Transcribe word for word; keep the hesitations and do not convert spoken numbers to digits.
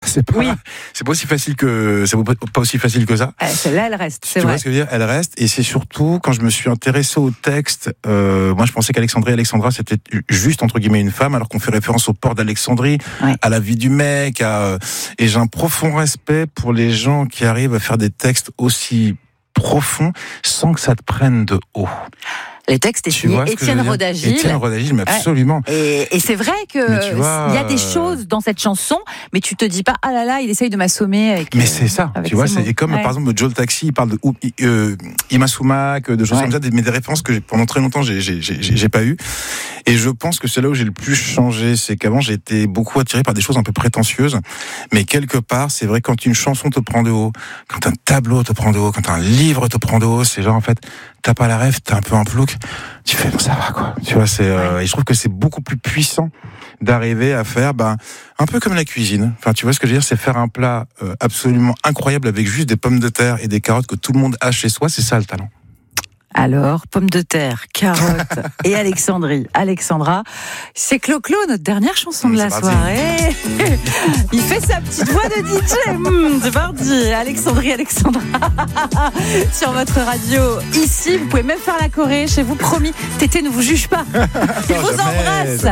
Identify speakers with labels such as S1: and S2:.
S1: c'est pas,
S2: Oui.
S1: c'est pas aussi facile que, c'est pas aussi facile que ça.
S2: Eh, celle-là, elle reste, c'est
S1: tu
S2: vrai.
S1: vois ce que je veux dire? Elle reste, et c'est surtout quand je me suis intéressé au texte. Euh, moi, je pensais qu'Alexandrie, Alexandra, c'était juste entre guillemets une femme, alors qu'on fait référence au port d'Alexandrie,
S2: Ouais.
S1: à la vie du mec, à, et j'ai un profond respect pour les gens qui arrivent à faire des textes aussi profonds sans que ça te prenne de haut.
S2: Les textes est
S1: Tu
S2: signé
S1: vois ce que je
S2: Étienne
S1: veux dire?
S2: Rodagil.
S1: Étienne Rodagil, mais absolument.
S2: Et, et c'est vrai que
S1: Mais tu vois,
S2: il y a des
S1: euh,
S2: choses dans cette chanson, mais tu te dis pas ah là là, il essaye de m'assommer avec.
S1: Mais
S2: euh,
S1: c'est ça,
S2: avec
S1: tu vois,
S2: ses
S1: c'est
S2: mots.
S1: et comme
S2: Ouais.
S1: par exemple Joe le Taxi, il parle de euh, Ima Sumac, de choses
S2: Ouais.
S1: comme ça, des, mais des références que j'ai, pendant très longtemps j'ai, j'ai, j'ai, j'ai pas eu. Et je pense que c'est là où j'ai le plus changé, c'est qu'avant j'étais beaucoup attiré par des choses un peu prétentieuses, mais quelque part c'est vrai, quand une chanson te prend de haut, quand un tableau te prend de haut, quand un livre te prend de haut, c'est genre en fait t'as pas la rêve, t'es un peu un plouc, tu fais bon ça va quoi, tu vois, c'est euh,
S2: Ouais.
S1: et je trouve que c'est beaucoup plus puissant d'arriver à faire ben un peu comme la cuisine. Enfin, tu vois ce que je veux dire, c'est faire un plat euh, absolument incroyable avec juste des pommes de terre et des carottes que tout le monde a chez soi, c'est ça le talent.
S2: Alors, pommes de terre, carottes et Alexandrie. Alexandra, c'est Clo-Clo, notre dernière chanson de la
S1: C'est parti.
S2: soirée. Il fait sa petite voix de D J. Mmh, c'est parti. Alexandrie, Alexandra. Sur votre radio, ici. Vous pouvez même faire la choré chez vous, promis. Tété ne vous juge pas. Il
S1: Non,
S2: vous
S1: jamais.
S2: embrasse.